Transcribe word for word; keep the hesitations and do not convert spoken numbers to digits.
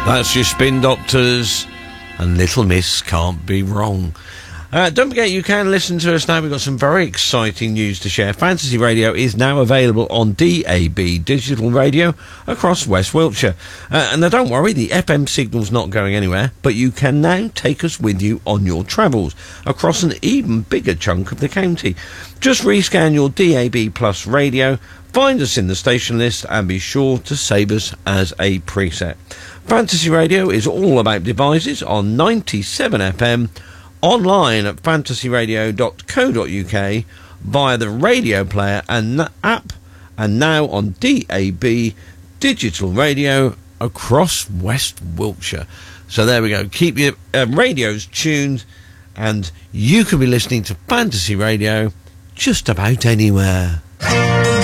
That's your Spin Doctors, and Little Miss Can't Be Wrong. Uh, don't forget, you can listen to us now. We've got some very exciting news to share. Fantasy Radio is now available on D A B digital radio across West Wiltshire. Uh, and now don't worry, the F M signal's not going anywhere, but you can now take us with you on your travels across an even bigger chunk of the county. Just rescan your D A B Plus radio, find us in the station list, and be sure to save us as a preset. Fantasy Radio is all about devices on ninety-seven F M, online at fantasy radio dot co dot uk, via the radio player and app, and now on D A B digital radio across West Wiltshire. So there we go. Keep your uh, radios tuned, and you can be listening to Fantasy Radio just about anywhere.